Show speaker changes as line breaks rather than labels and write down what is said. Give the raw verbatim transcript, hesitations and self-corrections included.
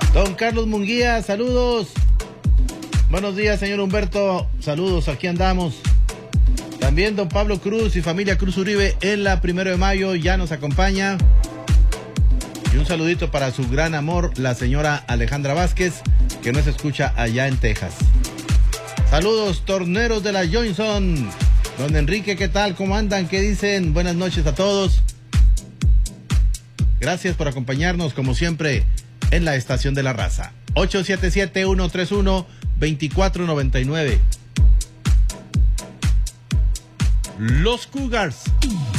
Don Carlos Munguía, saludos. Buenos días, señor Humberto. Saludos, aquí andamos. También don Pablo Cruz y familia Cruz Uribe en la Primero de Mayo ya nos acompaña. Y un saludito para su gran amor, la señora Alejandra Vázquez, que nos escucha allá en Texas. Saludos, torneros de la Johnson. Don Enrique, ¿qué tal? ¿Cómo andan? ¿Qué dicen? Buenas noches a todos. Gracias por acompañarnos, como siempre, en la Estación de la Raza. ocho siete siete, uno tres uno, dos cuatro nueve nueve. Los Cougars